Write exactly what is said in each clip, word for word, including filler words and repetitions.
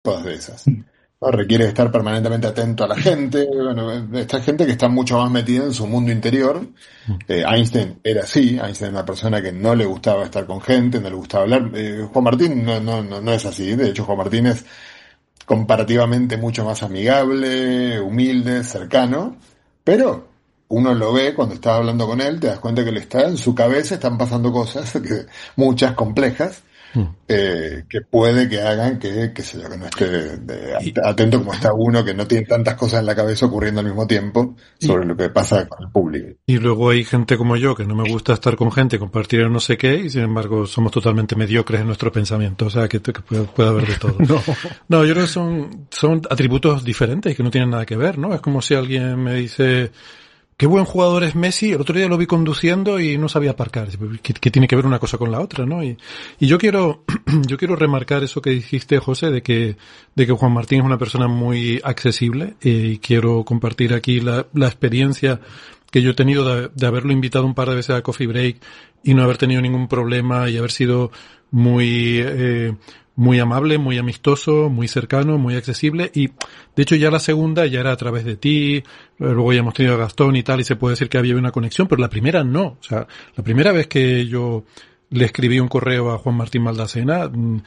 todas de esas. ¿No? Requiere estar permanentemente atento a la gente. Bueno, esta gente que está mucho más metida en su mundo interior. Eh, Einstein era así. Einstein era una persona que no le gustaba estar con gente, no le gustaba hablar. Eh, Juan Martín no, no, no, no es así. De hecho, Juan Martín es comparativamente mucho más amigable, humilde, cercano, pero uno lo ve cuando estás hablando con él, te das cuenta que le está en su cabeza, están pasando cosas, que, muchas complejas, Mm. eh, que puede que hagan que, que, sé yo, que no esté de, de, Y, atento como está uno, que no tiene tantas cosas en la cabeza ocurriendo al mismo tiempo y, sobre lo que pasa con el público. y luego hay gente como yo que no me gusta estar con gente, compartir el no sé qué, y sin embargo somos totalmente mediocres en nuestro pensamiento. O sea, que, que puede, puede haber de todo. No. No, yo creo que son, son atributos diferentes y que no tienen nada que ver, ¿no? Es como si alguien me dice, qué buen jugador es Messi, el otro día lo vi conduciendo y no sabía aparcar. ¿Qué, qué tiene que ver una cosa con la otra, no? Y, y yo quiero, yo quiero remarcar eso que dijiste, José, de que, de que Juan Martín es una persona muy accesible, eh, y quiero compartir aquí la, la experiencia que yo he tenido de, de haberlo invitado un par de veces a Coffee Break y no haber tenido ningún problema y haber sido muy, eh, muy amable, muy amistoso, muy cercano, muy accesible, y de hecho ya la segunda ya era a través de ti, luego ya hemos tenido a Gastón y tal, y se puede decir que había una conexión, pero la primera no. O sea, la primera vez que yo le escribí un correo a Juan Martín Maldacena,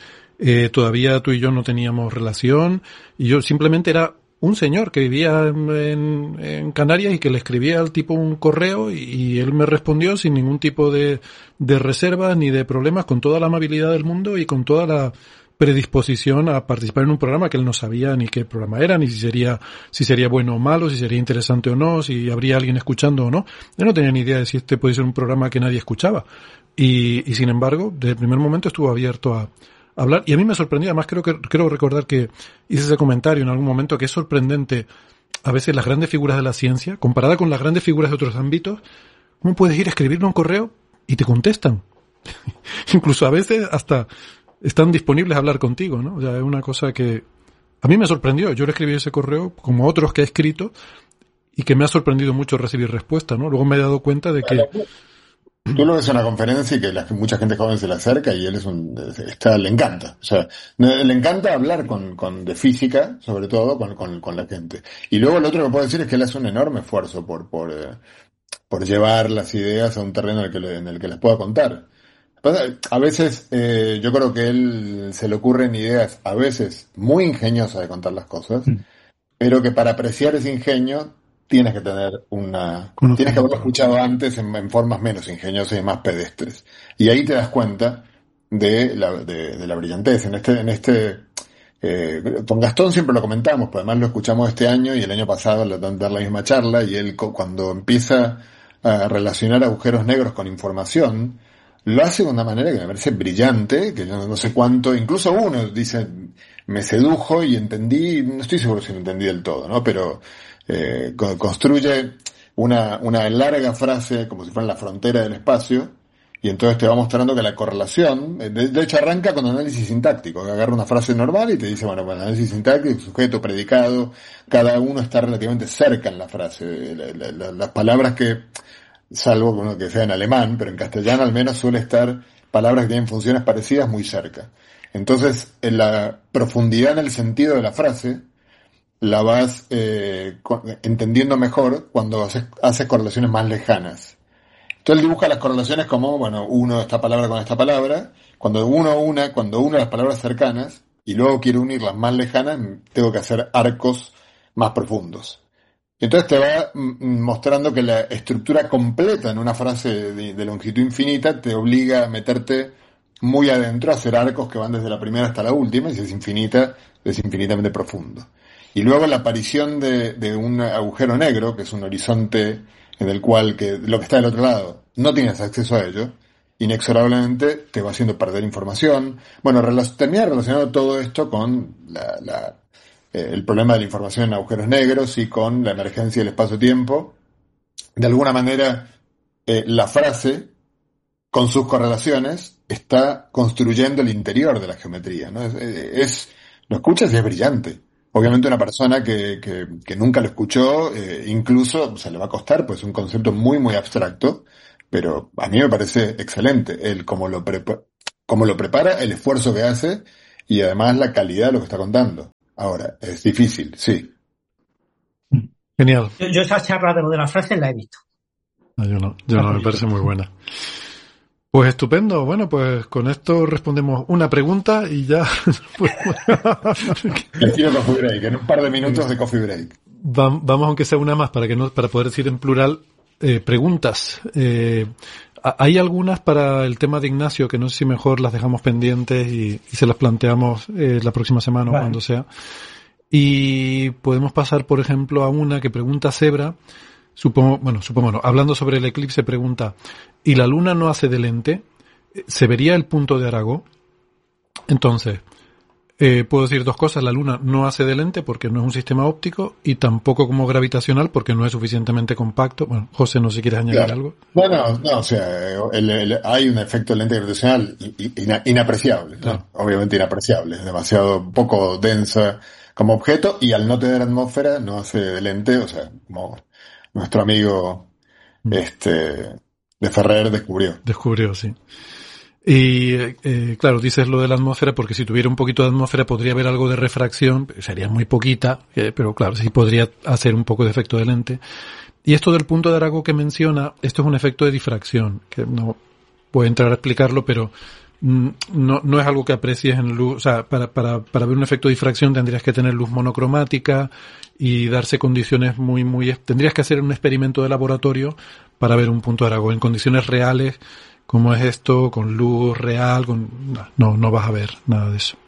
eh, todavía tú y yo no teníamos relación, y yo simplemente era un señor que vivía en, en Canarias y que le escribía al tipo un correo y, y él me respondió sin ningún tipo de, de reservas ni de problemas, con toda la amabilidad del mundo y con toda la predisposición a participar en un programa que él no sabía ni qué programa era, ni si sería, si sería bueno o malo, si sería interesante o no, si habría alguien escuchando o no. Él no tenía ni idea de si este podía ser un programa que nadie escuchaba. Y, y sin embargo, desde el primer momento estuvo abierto a hablar, y a mí me sorprendió. Además creo que creo recordar que hice ese comentario en algún momento, que es sorprendente a veces las grandes figuras de la ciencia comparada con las grandes figuras de otros ámbitos. ¿Cómo puedes ir a escribirle un correo y te contestan? Incluso a veces hasta están disponibles a hablar contigo, ¿no? O sea, es una cosa que a mí me sorprendió. Yo le escribí ese correo como otros que he escrito y que me ha sorprendido mucho recibir respuesta, ¿no? Luego me he dado cuenta de que Tú lo ves en una conferencia y que la, mucha gente joven se le acerca y él es un, está, le encanta. O sea, le encanta hablar con, con, de física, sobre todo, con, con, con la gente. Y luego lo otro que puedo decir es que él hace un enorme esfuerzo por, por, eh, por llevar las ideas a un terreno en el que, le, en el que les pueda contar. A veces, eh, yo creo que él se le ocurren ideas, a veces, muy ingeniosas de contar las cosas, Mm. pero que para apreciar ese ingenio tienes que tener una, tienes que haberlo escuchado antes en, en formas menos ingeniosas y más pedestres. Y ahí te das cuenta de la, de, de la brillantez. En este, en este, eh, con Gastón siempre lo comentamos, pues además lo escuchamos este año y el año pasado le dan dar la misma charla, y él cuando empieza a relacionar agujeros negros con información, lo hace de una manera que me parece brillante, que yo no sé cuánto, incluso uno dice, me sedujo y entendí, no estoy seguro si lo entendí del todo, ¿no? Pero eh, construye una, una larga frase como si fuera la frontera del espacio, y entonces te va mostrando que la correlación, de, de hecho arranca con análisis sintáctico, que agarra una frase normal y te dice, bueno, bueno, análisis sintáctico, sujeto, predicado, cada uno está relativamente cerca en la frase, la, la, la, las palabras que, salvo uno que sea en alemán, pero en castellano al menos suele estar palabras que tienen funciones parecidas muy cerca. Entonces, en la profundidad en el sentido de la frase la vas eh, entendiendo mejor cuando haces, haces correlaciones más lejanas. Entonces él dibuja las correlaciones como, bueno, uno esta palabra con esta palabra. Cuando uno una, cuando uno las palabras cercanas y luego quiero unir las más lejanas, tengo que hacer arcos más profundos. Entonces te va mostrando que la estructura completa en una frase de, de longitud infinita te obliga a meterte muy adentro, a hacer arcos que van desde la primera hasta la última, y si es infinita, es infinitamente profundo. Y luego la aparición de, de un agujero negro, que es un horizonte en el cual que lo que está del otro lado no tienes acceso a ello, inexorablemente te va haciendo perder información. Bueno, rela- termina relacionando todo esto con la... la el problema de la información en agujeros negros y con la emergencia del espacio-tiempo. De alguna manera, eh, la frase, con sus correlaciones, está construyendo el interior de la geometría, ¿no? Es, es lo escuchas y es brillante. Obviamente una persona que, que, que nunca lo escuchó, eh, incluso se le va a costar, pues es un concepto muy, muy abstracto, pero a mí me parece excelente el cómo lo, prepa- cómo lo prepara, el esfuerzo que hace, y además la calidad de lo que está contando. Ahora, es difícil, sí. Genial. Yo, yo esa charla de lo de las frases la he visto. No, yo no, yo no, me parece muy buena. Pues estupendo. Bueno, pues con esto respondemos una pregunta y ya. Pues, Estilo Coffee Break, en un par de minutos de Coffee Break. Vamos, aunque sea una más, para que no, para poder decir en plural eh, preguntas. Eh, hay algunas para el tema de Ignacio que no sé si mejor las dejamos pendientes y, y se las planteamos eh, la próxima semana vale. o cuando sea. Y podemos pasar, por ejemplo, a una que pregunta Zebra. Supongo, bueno, supongo no. Hablando sobre el eclipse, pregunta, ¿y la luna no hace de lente? ¿Se vería el punto de Aragó? Entonces, eh, puedo decir dos cosas. La luna no hace de lente porque no es un sistema óptico y tampoco como gravitacional porque no es suficientemente compacto. Bueno, José, no sé si quieres añadir claro. algo. Bueno, no, o sea, el, el, hay un efecto de lente gravitacional ina, inapreciable, claro. ¿no? Obviamente inapreciable. Es demasiado poco densa como objeto y al no tener atmósfera no hace de lente, o sea, como nuestro amigo este de Ferrer descubrió. Descubrió, sí. Y eh, claro, dices lo de la atmósfera porque si tuviera un poquito de atmósfera podría haber algo de refracción, sería muy poquita, eh, pero claro, sí podría hacer un poco de efecto de lente. Y esto del punto de Aragó que menciona, esto es un efecto de difracción, que no voy a entrar a explicarlo, pero no, no es algo que aprecies en luz, o sea, para, para, para ver un efecto de difracción tendrías que tener luz monocromática y darse condiciones muy, muy, tendrías que hacer un experimento de laboratorio para ver un punto de Aragó en condiciones reales, como es esto, con luz real, con, no, no vas a ver nada de eso.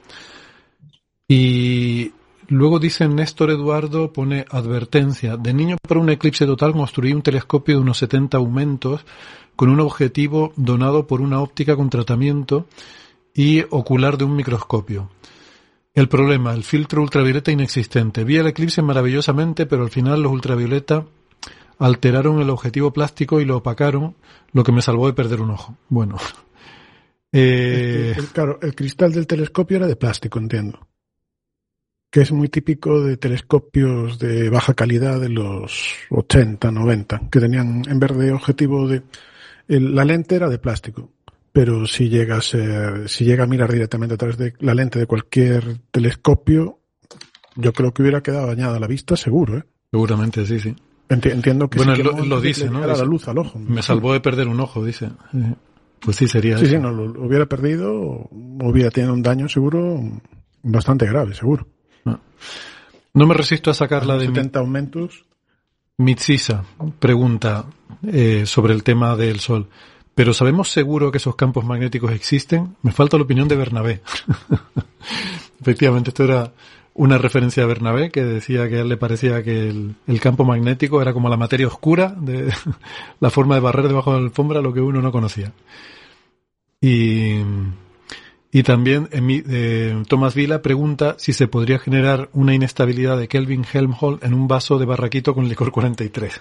Y luego dice Néstor Eduardo, pone advertencia, de niño para un eclipse total construí un telescopio de unos setenta aumentos con un objetivo donado por una óptica con tratamiento y ocular de un microscopio. El problema, el filtro ultravioleta inexistente. Vi el eclipse maravillosamente, pero al final los ultravioleta alteraron el objetivo plástico y lo opacaron, lo que me salvó de perder un ojo. Bueno. Eh... El, el, claro, el cristal del telescopio era de plástico, entiendo. Que es muy típico de telescopios de baja calidad de los ochenta, noventa, que tenían en vez de objetivo de... El, la lente era de plástico, pero si llega a ser, si llega a mirar directamente a través de la lente de cualquier telescopio, yo creo que hubiera quedado dañada la vista, seguro, ¿eh? Seguramente, sí, sí. Enti- entiendo que bueno, sí él lo, lo dice, ¿no? La luz al ojo. Me salvó de perder un ojo, dice. Pues sí, sería Sí, eso. sí, no, lo, lo hubiera perdido, o hubiera tenido un daño seguro bastante grave, seguro. No, no me resisto a sacarla de setenta aumentos. Mitsisa pregunta eh, sobre el tema del Sol. ¿Pero sabemos seguro que esos campos magnéticos existen? Me falta la opinión de Bernabé. Efectivamente, esto era una referencia a Bernabé, que decía que a él le parecía que el, el campo magnético era como la materia oscura, de la forma de barrer debajo de la alfombra, lo que uno no conocía. Y... Y también eh, Tomás Vila pregunta si se podría generar una inestabilidad de Kelvin-Helmholtz en un vaso de barraquito con licor cuarenta y tres.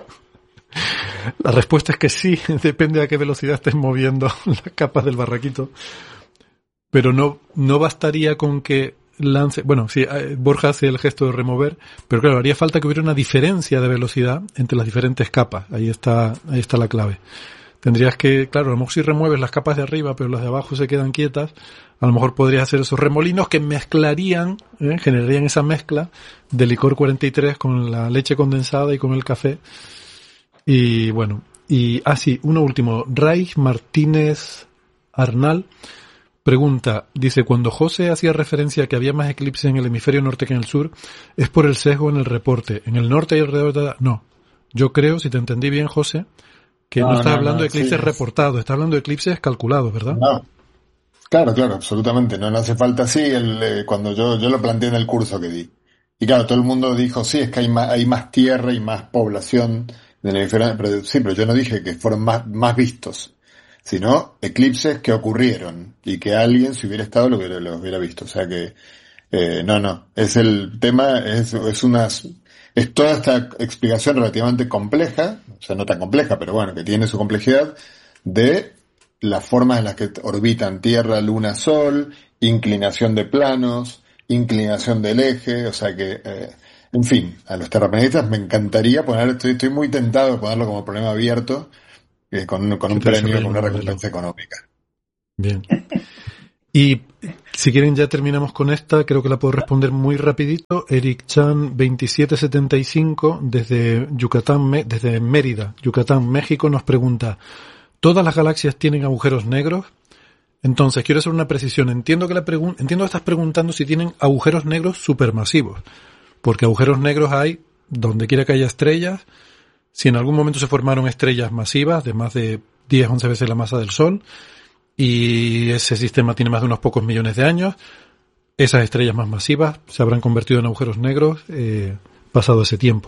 La respuesta es que sí, depende a qué velocidad estés moviendo las capas del barraquito. Pero no, no bastaría con que lance... Bueno, sí, Borja hace el gesto de remover, pero claro, haría falta que hubiera una diferencia de velocidad entre las diferentes capas. Ahí está, ahí está la clave. Tendrías que, claro, a lo mejor si remueves las capas de arriba, pero las de abajo se quedan quietas, a lo mejor podrías hacer esos remolinos que mezclarían, ¿eh? generarían esa mezcla de licor cuarenta y tres con la leche condensada y con el café. Y bueno, y, ah sí, uno último. Reich Martínez Arnal pregunta, dice, cuando José hacía referencia a que había más eclipses en el hemisferio norte que en el sur, es por el sesgo en el reporte. En el norte y alrededor de la... No, yo creo, si te entendí bien, José, que no, no estás no, hablando no, de eclipses sí. reportados, estás hablando de eclipses calculados, ¿verdad? No. Claro, claro, absolutamente. No, no hace falta así. El, eh, cuando yo, yo lo planteé en el curso que di. Y claro, todo el mundo dijo, sí, es que hay más, hay más tierra y más población del hemisferio. Pero sí, pero yo no dije que fueron más, más vistos, sino eclipses que ocurrieron y que alguien, si hubiera estado, lo hubiera, lo hubiera visto. O sea que, eh, no, no. Es el tema, es, es unas, es toda esta explicación relativamente compleja, o sea, no tan compleja, pero bueno, que tiene su complejidad, de las formas en las que orbitan Tierra, Luna, Sol, inclinación de planos, inclinación del eje, o sea que, eh, en fin, a los terraplanistas me encantaría poner, estoy, estoy muy tentado de ponerlo como problema abierto, eh, con, con un premio, con una recompensa económica. Bien. Y si quieren ya terminamos con esta, creo que la puedo responder muy rapidito. Eric Chan veintisiete setenta y cinco desde Yucatán, desde Mérida, Yucatán, México, nos pregunta: ¿todas las galaxias tienen agujeros negros? Entonces, quiero hacer una precisión. Entiendo que la pregun- entiendo que estás preguntando si tienen agujeros negros supermasivos, porque agujeros negros hay donde quiera que haya estrellas. Si en algún momento se formaron estrellas masivas de más de diez, once veces la masa del Sol, y ese sistema tiene más de unos pocos millones de años, esas estrellas más masivas se habrán convertido en agujeros negros eh, pasado ese tiempo.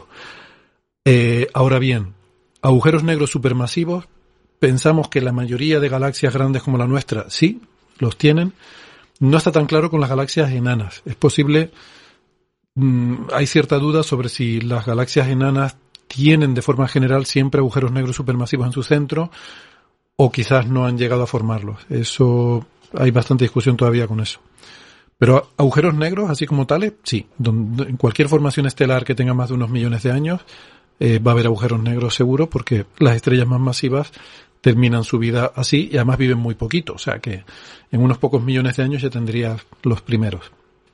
Eh, ahora bien, agujeros negros supermasivos, pensamos que la mayoría de galaxias grandes como la nuestra sí los tienen. No está tan claro con las galaxias enanas. Es posible, mmm, hay cierta duda sobre si las galaxias enanas tienen de forma general siempre agujeros negros supermasivos en su centro, o quizás no han llegado a formarlos. Eso, hay bastante discusión todavía con eso. Pero agujeros negros, así como tales, sí. Donde, en cualquier formación estelar que tenga más de unos millones de años, eh, va a haber agujeros negros seguro, porque las estrellas más masivas terminan su vida así y además viven muy poquito. O sea que en unos pocos millones de años ya tendrías los primeros.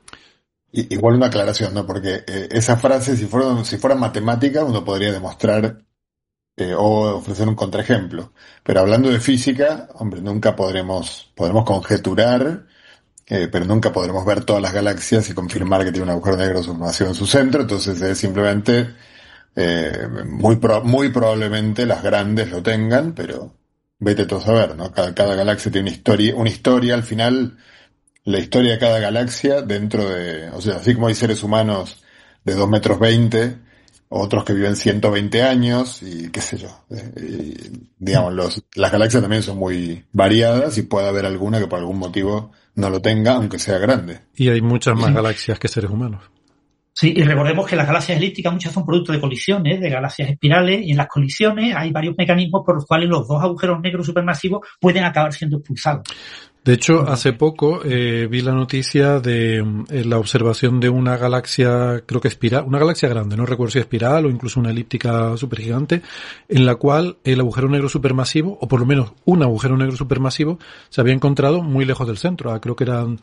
Y, igual una aclaración, ¿no? Porque eh, esa frase, si fuera, si fuera matemática, uno podría demostrar Eh, o ofrecer un contraejemplo. Pero hablando de física, hombre, nunca podremos, podremos conjeturar, eh, pero nunca podremos ver todas las galaxias y confirmar que tiene un agujero negro supermasivo en su centro. Entonces es simplemente, eh, muy, pro, muy probablemente las grandes lo tengan, pero vete tú a saber, ¿no? Cada, cada galaxia tiene una historia, una historia al final, la historia de cada galaxia dentro de, o sea, así como hay seres humanos de dos metros veinte, otros que viven ciento veinte años y qué sé yo. Y, digamos, los, las galaxias también son muy variadas y puede haber alguna que por algún motivo no lo tenga, aunque sea grande. Y hay muchas más galaxias que seres humanos. Sí, y recordemos que las galaxias elípticas muchas son producto de colisiones, de galaxias espirales, y en las colisiones hay varios mecanismos por los cuales los dos agujeros negros supermasivos pueden acabar siendo expulsados. De hecho, hace poco eh, vi la noticia de eh, la observación de una galaxia, creo que espiral, una galaxia grande, no recuerdo si espiral o incluso una elíptica supergigante, en la cual el agujero negro supermasivo, o por lo menos un agujero negro supermasivo, se había encontrado muy lejos del centro. Ah, creo que eran,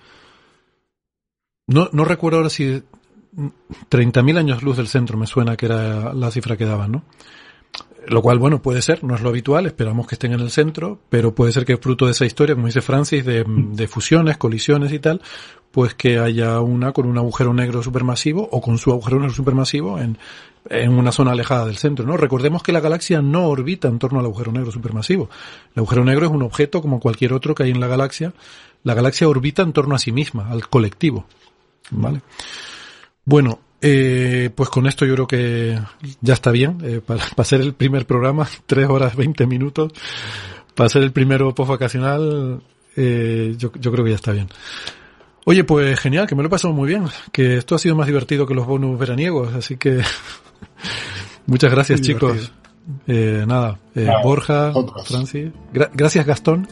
no, no recuerdo ahora si treinta mil años luz del centro, me suena que era la cifra que daban, ¿no? Lo cual, bueno, puede ser, no es lo habitual, esperamos que estén en el centro, pero puede ser que fruto de esa historia, como dice Francis, de, de fusiones, colisiones y tal, pues que haya una con un agujero negro supermasivo o con su agujero negro supermasivo en, en una zona alejada del centro, ¿no? Recordemos que la galaxia no orbita en torno al agujero negro supermasivo. El agujero negro es un objeto como cualquier otro que hay en la galaxia. La galaxia orbita en torno a sí misma, al colectivo, ¿vale? Bueno, Eh, pues con esto yo creo que ya está bien, eh, para, para ser el primer programa, tres horas veinte minutos, para ser el primero post-vacacional, eh, yo, yo creo que ya está bien. Oye, pues genial, que me lo he pasado muy bien, que esto ha sido más divertido que los bonus veraniegos, así que muchas gracias, chicos. Eh, nada, eh, no, Borja, otros. Francis, gra- gracias Gastón.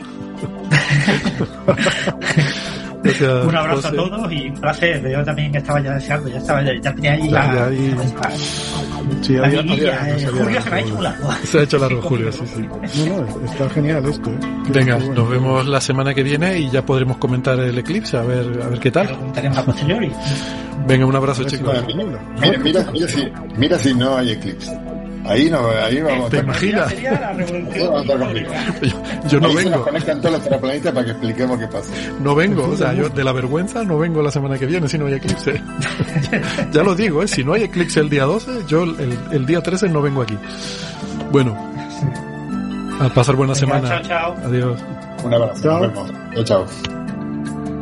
Gracias, un abrazo José. A todos y un placer. Yo también estaba ya deseando, ya estaba, ya tenía ahí la, la, ahí, la, sí, la había, había, había, eh, Julio se me ha hecho largo. Se ha hecho largo Julio, sí, sí. No, no, está genial esto. ¿eh? Venga, bueno. Nos vemos la semana que viene y ya podremos comentar el eclipse, a ver, a ver qué tal. Lo comentaremos a posteriori. Venga, un abrazo, chicos. Mira, mira, mira, mira, si, mira si no hay eclipse. Ahí no, ahí vamos. ¿Te imaginas? Yo, yo no ahí vengo. Se nos conectan todos los terraplanistas para que expliquemos qué pasa. No vengo, o sea, yo de la vergüenza no vengo la semana que viene si no hay eclipse. Ya lo digo, ¿eh? Si no hay eclipse el día doce, yo el, el día trece no vengo aquí. Bueno, a pasar buena Venga, semana. Chao, chao. Adiós. Un abrazo. Chao. Nos vemos. Chao, chao.